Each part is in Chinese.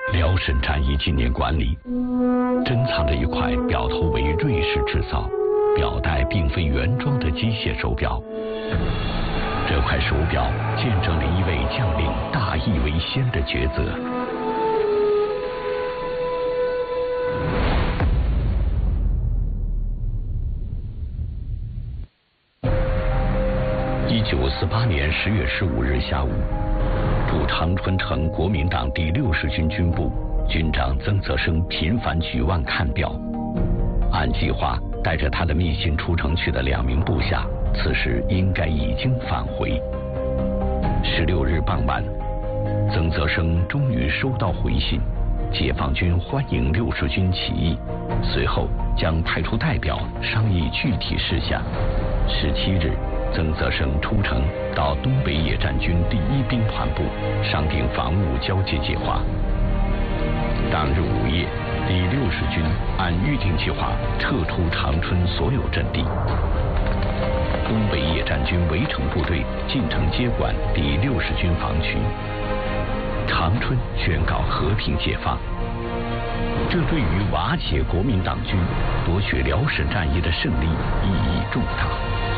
辽沈战役纪念馆里，珍藏着一块表头为瑞士制造、表带并非原装的机械手表。这块手表见证了一位将领大义为先的抉择。1948年10月15日下午，驻长春城国民党第60军军部军长曾泽生频繁举腕看表，按计划带着他的密信出城去的2名部下，此时应该已经返回。16日傍晚，曾泽生终于收到回信，解放军欢迎60军起义，随后将派出代表商议具体事项。17日，曾泽生出城到东北野战军第1兵团部商定防务交接计划。当日午夜，第60军按预定计划撤出长春所有阵地。东北野战军围城部队进城接管第60军防区，长春宣告和平解放。这对于瓦解国民党军、夺取辽沈战役的胜利意义重大。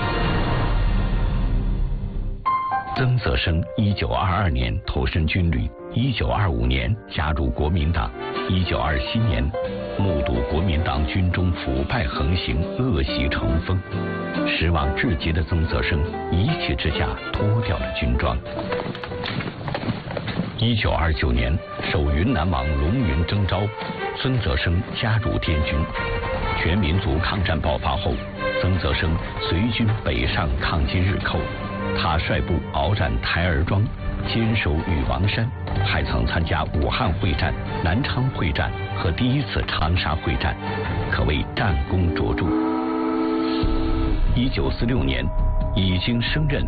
曾泽生1922年投身军旅，1925年加入国民党，1927年目睹国民党军中腐败横行、恶习成风，失望至极的曾泽生一气之下脱掉了军装。1929年受云南王龙云征召，曾泽生加入滇军。全民族抗战爆发后，曾泽生随军北上抗击日寇。他率部鏖战台儿庄，坚守禹王山，还曾参加武汉会战、南昌会战和第1次长沙会战，可谓战功卓著。1946年，已经升任